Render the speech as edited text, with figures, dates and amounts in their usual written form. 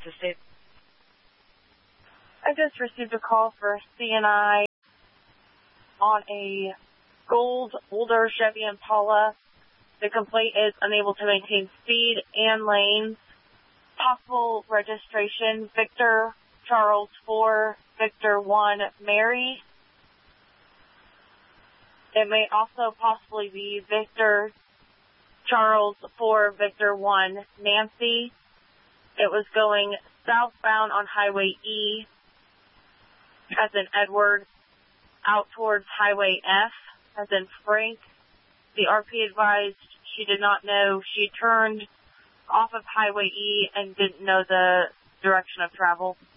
assist you? I just received a call for CNI on a gold older Chevy Impala. The complaint is unable to maintain speed and lanes. Possible registration, Victor Charles 4, Victor 1, Mary. It may also possibly be Victor Charles 4, Victor 1, Nancy. It was going southbound on Highway E, as in Edward, out towards Highway F, as in Frank. The RP advised she did not know. She turned off of Highway E and didn't know the direction of travel.